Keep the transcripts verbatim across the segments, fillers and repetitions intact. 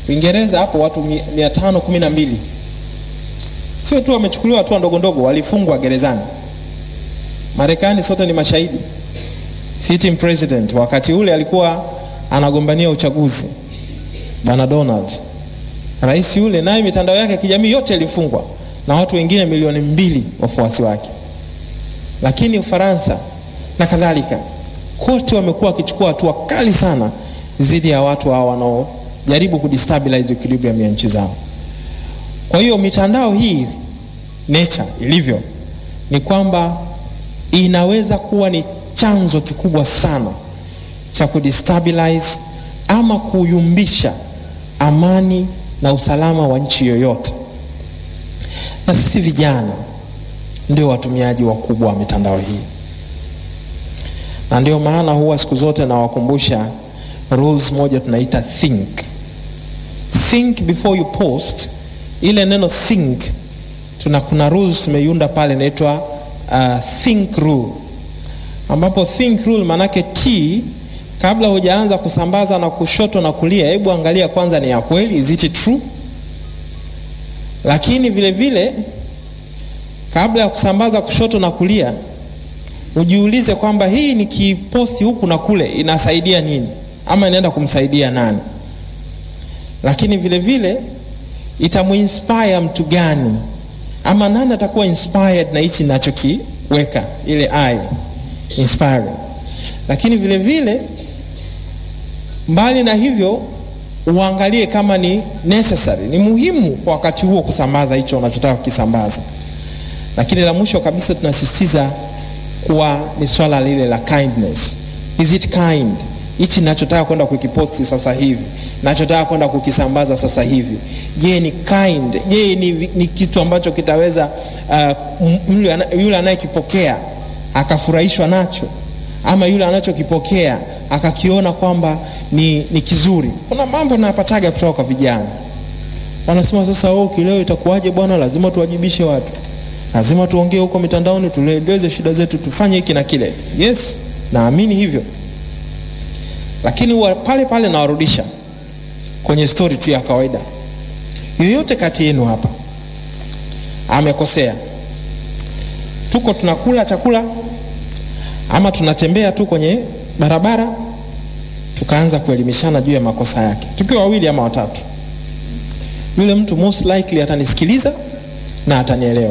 Uingereza hapo watu mia tano kumi na mbili. Sio tu wamechukuliwa hatua ndogo ndogo, walifungwa gerezani. Marekani sote ni mashahidi. Sitting president wakati ule alikuwa anagombania uchaguzi, Bwana Donald. Rais yule naye mitandao yake ya kijamii yote ilifungwa na watu wengine milioni mbili wafuasi wake. Lakini Ufaransa na kadhalika kote wamekuwa wakichukua hatua kali sana dhidi ya watu hao wanaojaribu kudestabilize equilibrium ya nchi zao. Kwa hiyo mitandao hii nature ilivyo ni kwamba inaweza kuwa ni chanzo kikubwa sana cha kudestabilize ama kuyumbisha amani na usalama wa nchi yoyote. Na sisi vijana ndio watumiaji wakubwa wa mitandao hii. Na ndio maana huwa siku zote na wakumbusha rules moja tunaita think. Think before you post. Ile neno think, tuna kuna rules tumeiunda pale inaitwa uh, think rule. Ambapo think rule manake T, kabla hujaanza kusambaza na kushoto na kulia, hebu angalia kwanza ni ya kweli, is it true? Lakini vile vile kabla ya kusambaza kushoto na kulia, ujiulize kwamba hii nikiposti huku na kule inasaidia nini ama inaenda kumsaidia nani? Lakini vile vile itamuinspire mtu gani ama nani atakuwa inspired na hichi ninachokiweka, ile I inspiring. Lakini vile vile mbali na hivyo uangalie kama ni necessary, ni muhimu kwa wakati huo kusambaza hicho unachotaka kukisambaza. Lakini la mwisho kabisa tunasisitiza kuwa ni swala lile la kindness. Is it kind? Hichi ninachotaka kwenda kukiposti sasa hivi, ninachotaka kwenda kukisambaza sasa hivi, je ni kind? Je ni, ni kitu ambacho kitaweza uh, yule anayekipokea akafurahishwa nacho, ama yule anachokipokea akakiona kwamba ni, ni kizuri? Kuna mambo napataga kutoka kwa vijana wanasema sasa wewe kileo itakuwaje bwana, lazima tuwajibishe watu, lazima tuongee huko mitandaoni, tueleze shida zetu, tufanye hiki na kile. Yes, naamini hivyo. Lakini wa pale pale nawarudisha kwenye story tu ya kawaida. Yoyote kati yenu hapa amekosea, tuko tunakula chakula ama tunatembea tu kwenye barabara, tukaanza kuelimishana juu ya makosa yake, tukiwa wawili ama watatu, yule mtu most likely atanisikiliza na atanielewa.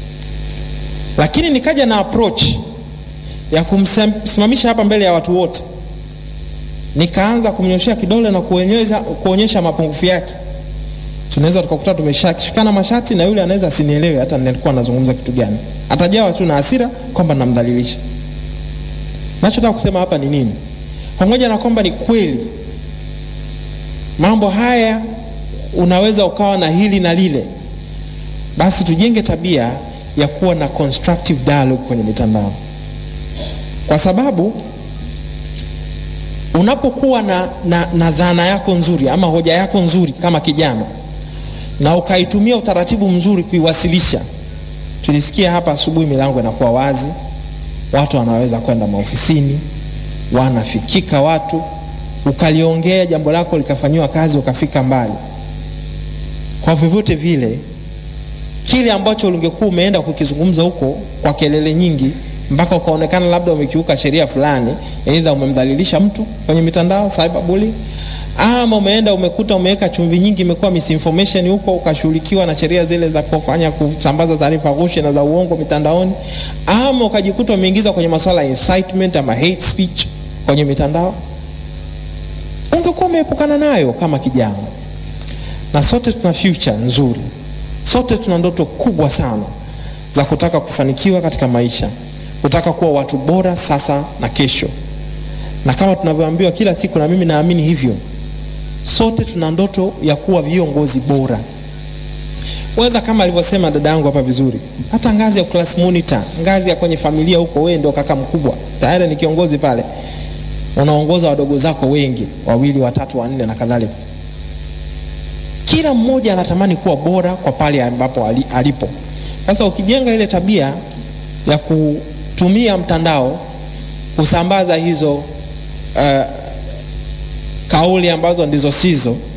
Lakini nikaja na approach ya kumsimamisha hapa mbele ya watu wote, nikaanza kumnyoshia kidole na kuonyesha kuonyesha mapungufu yake, tunaweza tukakuta tumeshikana mashati na yule anaweza asinielewe hata nilikuwa nazungumza kitu gani, atajawa tu na hasira kwamba namdhalilisha. Nachotaka kusema hapa ni nini? Pamoja na kwamba ni kweli mambo haya unaweza ukawa na hili na lile, basi tujenge tabia ya kuwa na constructive dialogue kwenye mitandao. Kwa sababu unapokuwa na, na, na dhana yako nzuri ama hoja yako nzuri kama kijana na ukaitumia utaratibu mzuri kuiwasilisha, tulisikia hapa asubuhi milango inakuwa wazi, watu wanaweza kwenda maofisini, wanafikika watu, ukaliongea jambo lako likafanywa kazi, ukafika mbali. Kwa vyovyote vile kile ambacho ungekuwa umeenda kukizungumza huko kwa kelele nyingi mpaka ukaonekana labda umekiuka sheria fulani, aidha umemdhalilisha mtu kwenye mitandao, cyberbullying, ama umeenda umekuta umeweka chumvi nyingi, imekuwa misinformation huko, ukashughulikiwa na sheria zile za kufanya kusambaza taarifa ghushi na za uongo mitandaoni, ama ukajikuta umeingiza kwenye masuala ya incitement ama hate speech kwenye mitandao, ungekuwa umeepukana nayo kama kijana. Na sote tuna future nzuri, sote tuna ndoto kubwa sana za kutaka kufanikiwa katika maisha, kutaka kuwa watu bora sasa na kesho. Na kama tunavyoambiwa kila siku, na mimi naamini hivyo, sote tuna ndoto ya kuwa viongozi bora. Whether kama alivyosema dada yangu hapa vizuri, hata ngazi ya class monitor, ngazi ya kwenye familia huko, wewe ndio kaka mkubwa, tayari ni kiongozi pale, unaongoza wadogo zako wengi, wawili, watatu, wanne na kadhalika. Kila mmoja anatamani kuwa bora kwa pale ambapo alipo. Sasa ukijenga ile tabia ya kutumia mtandao kusambaza hizo uh, kauli ambazo ndizo sizo,